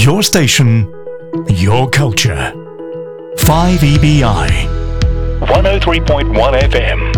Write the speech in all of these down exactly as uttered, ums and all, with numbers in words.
Your station, your culture. five E B I. one oh three point one эф эм.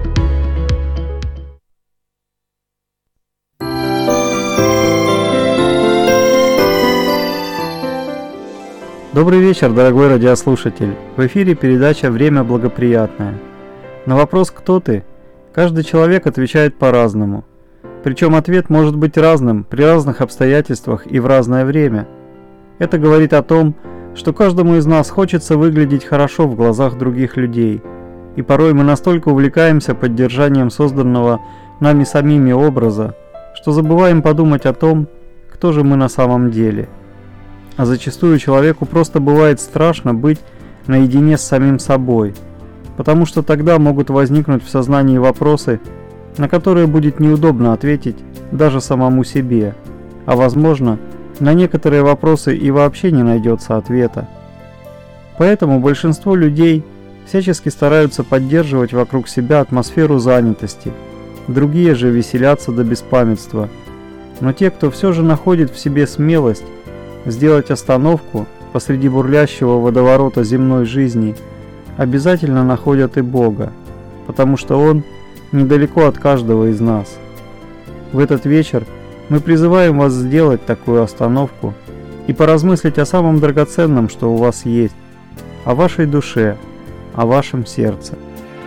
Добрый вечер, дорогой радиослушатель. В эфире передача «Время благоприятное». На вопрос «Кто ты?» каждый человек отвечает по-разному. Причем ответ может быть разным при разных обстоятельствах и в разное время. Это говорит о том, что каждому из нас хочется выглядеть хорошо в глазах других людей. И порой мы настолько увлекаемся поддержанием созданного нами самими образа, что забываем подумать о том, кто же мы на самом деле. А зачастую человеку просто бывает страшно быть наедине с самим собой, потому что тогда могут возникнуть в сознании вопросы, на которые будет неудобно ответить даже самому себе, а возможно, на некоторые вопросы и вообще не найдется ответа. Поэтому большинство людей всячески стараются поддерживать вокруг себя атмосферу занятости, другие же веселятся до беспамятства. Но те, кто все же находит в себе смелость сделать остановку посреди бурлящего водоворота земной жизни, обязательно находят и Бога, потому что Он недалеко от каждого из нас. В этот вечер мы призываем вас сделать такую остановку и поразмыслить о самом драгоценном, что у вас есть, о вашей душе, о вашем сердце.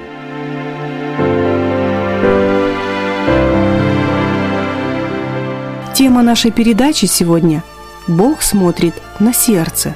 Тема нашей передачи сегодня – Бог смотрит на сердце.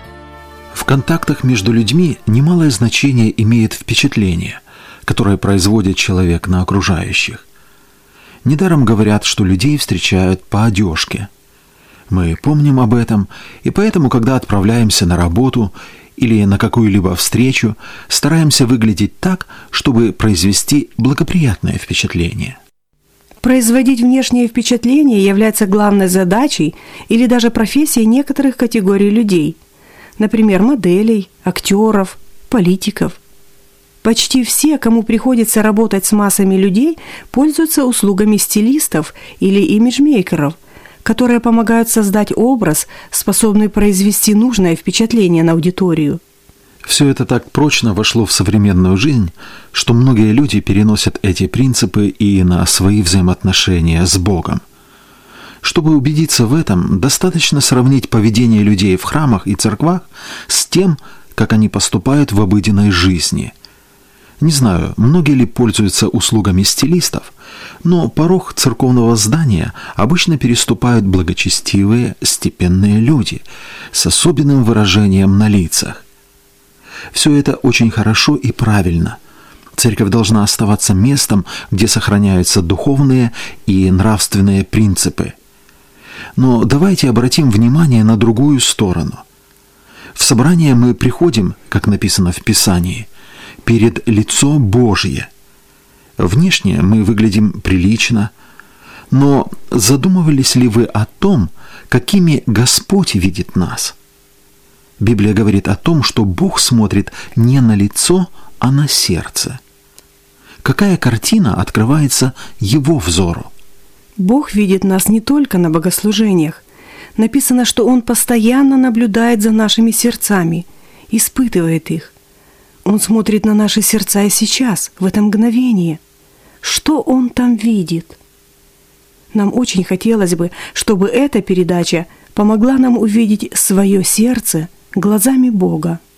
В контактах между людьми немалое значение имеет впечатление, которое производит человек на окружающих. Недаром говорят, что людей встречают по одежке. Мы помним об этом, и поэтому, когда отправляемся на работу или на какую-либо встречу, стараемся выглядеть так, чтобы произвести благоприятное впечатление. Производить внешнее впечатление является главной задачей или даже профессией некоторых категорий людей, например, моделей, актеров, политиков. Почти все, кому приходится работать с массами людей, пользуются услугами стилистов или имиджмейкеров, которые помогают создать образ, способный произвести нужное впечатление на аудиторию. Все это так прочно вошло в современную жизнь, что многие люди переносят эти принципы и на свои взаимоотношения с Богом. Чтобы убедиться в этом, достаточно сравнить поведение людей в храмах и церквах с тем, как они поступают в обыденной жизни. Не знаю, многие ли пользуются услугами стилистов, но порог церковного здания обычно переступают благочестивые, степенные люди с особенным выражением на лицах. Все это очень хорошо и правильно. Церковь должна оставаться местом, где сохраняются духовные и нравственные принципы. Но давайте обратим внимание на другую сторону. В собрание мы приходим, как написано в Писании, перед лицо Божье. Внешне мы выглядим прилично, но задумывались ли вы о том, какими Господь видит нас? Библия говорит о том, что Бог смотрит не на лицо, а на сердце. Какая картина открывается Его взору? Бог видит нас не только на богослужениях. Написано, что Он постоянно наблюдает за нашими сердцами, испытывает их. Он смотрит на наши сердца и сейчас, в это мгновение. Что Он там видит? Нам очень хотелось бы, чтобы эта передача помогла нам увидеть свое сердце глазами Бога.